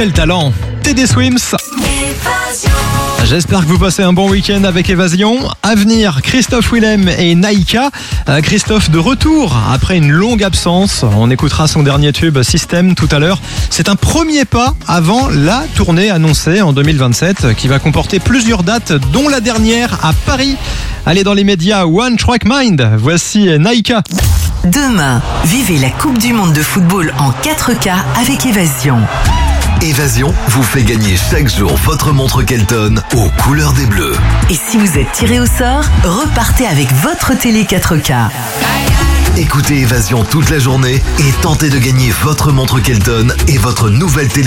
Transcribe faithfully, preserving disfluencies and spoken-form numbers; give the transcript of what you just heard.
Quel talent! Teddy Swims. J'espère que vous passez un bon week-end avec Évasion. À venir, Christophe Willem et Naïka. Euh, Christophe de retour après une longue absence. On écoutera son dernier tube System tout à l'heure. C'est un premier pas avant la tournée annoncée en deux mille vingt-sept qui va comporter plusieurs dates dont la dernière à Paris. Allez dans les médias One Track Mind. Voici Naïka. Demain, vivez la Coupe du Monde de football en quatre K avec Évasion. Évasion vous fait gagner chaque jour votre montre Kelton aux couleurs des Bleus. Et si vous êtes tiré au sort, repartez avec votre télé quatre K. Écoutez Évasion toute la journée et tentez de gagner votre montre Kelton et votre nouvelle télé.